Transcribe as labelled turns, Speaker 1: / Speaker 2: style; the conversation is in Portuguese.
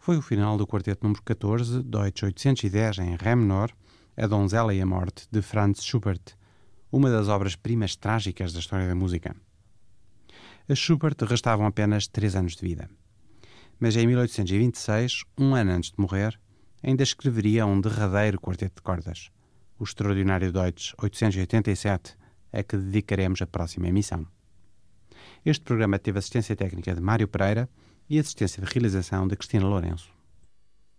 Speaker 1: foi o final do quarteto número 14, Deutsch 810 em Ré menor, A Donzela e a Morte, de Franz Schubert, uma das obras-primas trágicas da história da música. A Schubert restavam apenas 3 anos de vida. Mas em 1826, um ano antes de morrer, ainda escreveria um derradeiro quarteto de cordas, o extraordinário Deutsch 887, a que dedicaremos a próxima emissão. Este programa teve assistência técnica de Mário Pereira e assistência de realização de Cristina Lourenço.